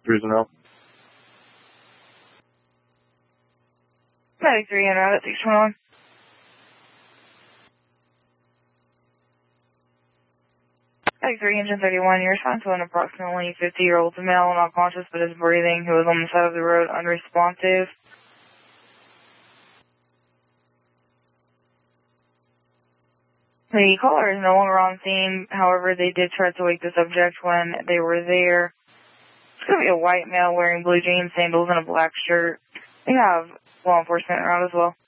Cruising up. Medic 3 en route at 621. Medic 3, engine 31, you're assigned to an approximately 50-year-old male, not conscious but is breathing, who is on the side of the road, unresponsive. The caller is no longer on scene, however, they did try to wake the subject when they were there. It's going to be a white male wearing blue jeans, sandals, and a black shirt. They have law enforcement around as well.